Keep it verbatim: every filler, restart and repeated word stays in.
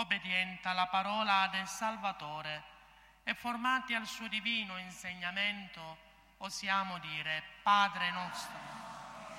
obbedienti alla parola del Salvatore e formati al suo divino insegnamento, osiamo dire: Padre nostro,